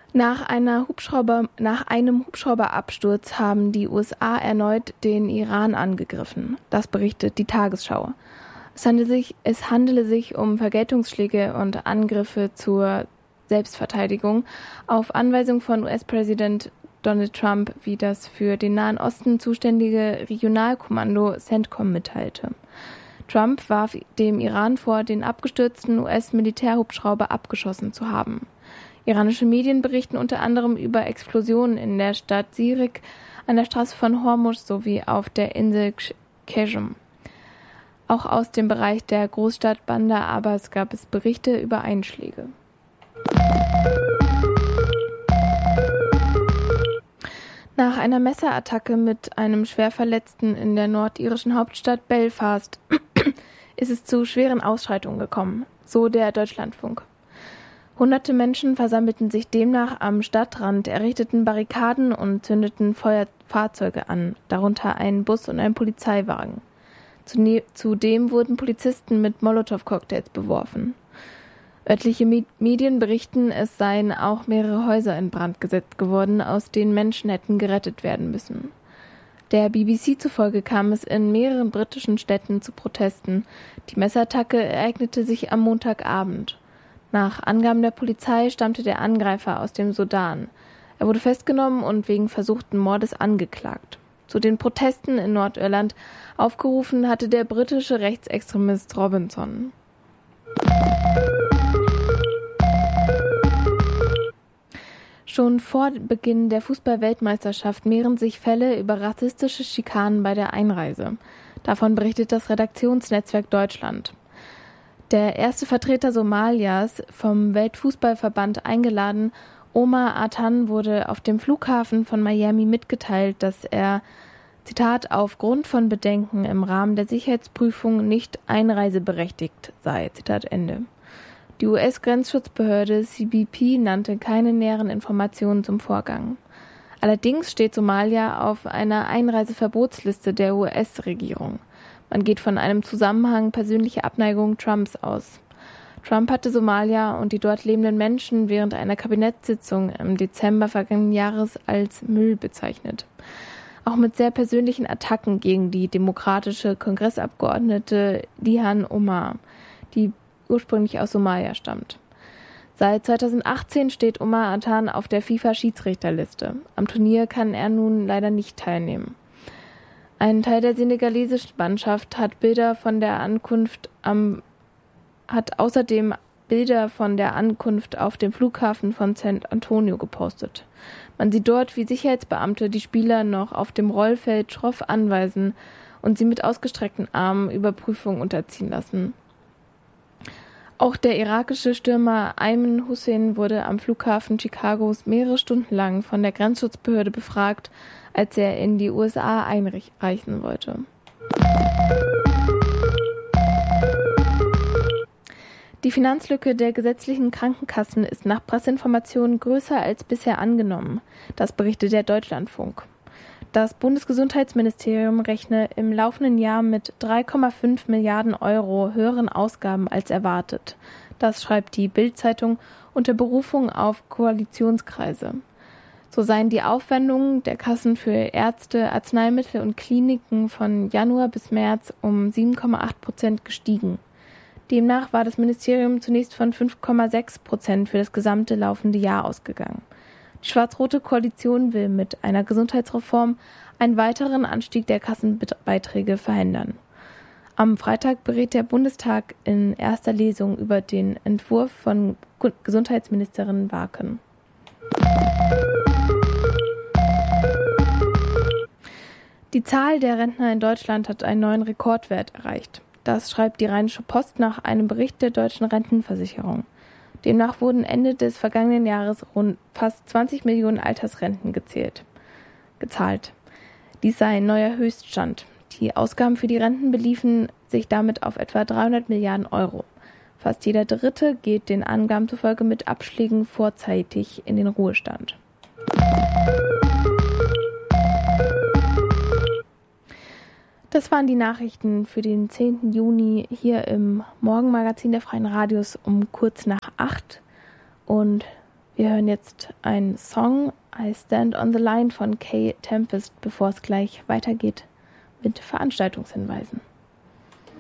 Nach einem Hubschrauberabsturz haben die USA erneut den Iran angegriffen. Das berichtet die Tagesschau. Es handele sich um Vergeltungsschläge und Angriffe zur Selbstverteidigung auf Anweisung von US-Präsident Donald Trump, wie das für den Nahen Osten zuständige Regionalkommando CENTCOM mitteilte. Trump warf dem Iran vor, den abgestürzten US-Militärhubschrauber abgeschossen zu haben. Iranische Medien berichten unter anderem über Explosionen in der Stadt Sirik, an der Straße von Hormuz sowie auf der Insel Qeshm. Auch aus dem Bereich der Großstadt Bandar Abbas gab es Berichte über Einschläge. Nach einer Messerattacke mit einem Schwerverletzten in der nordirischen Hauptstadt Belfast ist es zu schweren Ausschreitungen gekommen, so der Deutschlandfunk. Hunderte Menschen versammelten sich demnach am Stadtrand, errichteten Barrikaden und zündeten Feuerfahrzeuge an, darunter ein Bus und ein Polizeiwagen. Zudem wurden Polizisten mit Molotow-Cocktails beworfen. Örtliche Medien berichten, es seien auch mehrere Häuser in Brand gesetzt geworden, aus denen Menschen hätten gerettet werden müssen. Der BBC zufolge kam es in mehreren britischen Städten zu Protesten. Die Messerattacke ereignete sich am Montagabend. Nach Angaben der Polizei stammte der Angreifer aus dem Sudan. Er wurde festgenommen und wegen versuchten Mordes angeklagt. Zu den Protesten in Nordirland aufgerufen hatte der britische Rechtsextremist Robinson. Schon vor Beginn der Fußball-Weltmeisterschaft mehren sich Fälle über rassistische Schikanen bei der Einreise. Davon berichtet das Redaktionsnetzwerk Deutschland. Der erste Vertreter Somalias, vom Weltfußballverband eingeladen, Omar Atan, wurde auf dem Flughafen von Miami mitgeteilt, dass er, Zitat, aufgrund von Bedenken im Rahmen der Sicherheitsprüfung nicht einreiseberechtigt sei, Zitat Ende. Die US-Grenzschutzbehörde CBP nannte keine näheren Informationen zum Vorgang. Allerdings steht Somalia auf einer Einreiseverbotsliste der US-Regierung. Man geht von einem Zusammenhang persönlicher Abneigung Trumps aus. Trump hatte Somalia und die dort lebenden Menschen während einer Kabinettssitzung im Dezember vergangenen Jahres als Müll bezeichnet. Auch mit sehr persönlichen Attacken gegen die demokratische Kongressabgeordnete Ilhan Omar, die ursprünglich aus Somalia stammt. Seit 2018 steht Omar Atan auf der FIFA-Schiedsrichterliste. Am Turnier kann er nun leider nicht teilnehmen. Ein Teil der senegalesischen Mannschaft hat außerdem Bilder von der Ankunft auf dem Flughafen von San Antonio gepostet. Man sieht dort, wie Sicherheitsbeamte die Spieler noch auf dem Rollfeld schroff anweisen und sie mit ausgestreckten Armen Überprüfung unterziehen lassen. Auch der irakische Stürmer Ayman Hussein wurde am Flughafen Chicagos mehrere Stunden lang von der Grenzschutzbehörde befragt, als er in die USA einreisen wollte. Die Finanzlücke der gesetzlichen Krankenkassen ist nach Presseinformationen größer als bisher angenommen. Das berichtet der Deutschlandfunk. Das Bundesgesundheitsministerium rechne im laufenden Jahr mit 3,5 Milliarden Euro höheren Ausgaben als erwartet. Das schreibt die Bild-Zeitung unter Berufung auf Koalitionskreise. So seien die Aufwendungen der Kassen für Ärzte, Arzneimittel und Kliniken von Januar bis März um 7,8% gestiegen. Demnach war das Ministerium zunächst von 5,6% für das gesamte laufende Jahr ausgegangen. Die schwarz-rote Koalition will mit einer Gesundheitsreform einen weiteren Anstieg der Kassenbeiträge verhindern. Am Freitag berät der Bundestag in erster Lesung über den Entwurf von Gesundheitsministerin Warken. Die Zahl der Rentner in Deutschland hat einen neuen Rekordwert erreicht. Das schreibt die Rheinische Post nach einem Bericht der Deutschen Rentenversicherung. Demnach wurden Ende des vergangenen Jahres rund fast 20 Millionen Altersrenten gezahlt. Dies sei ein neuer Höchststand. Die Ausgaben für die Renten beliefen sich damit auf etwa 300 Milliarden Euro. Fast jeder Dritte geht den Angaben zufolge mit Abschlägen vorzeitig in den Ruhestand. Das waren die Nachrichten für den 10. Juni hier im Morgenmagazin der Freien Radios um kurz nach 8. Und Wir hören jetzt einen Song, I Stand on the Line von Kay Tempest, bevor es gleich weitergeht mit Veranstaltungshinweisen.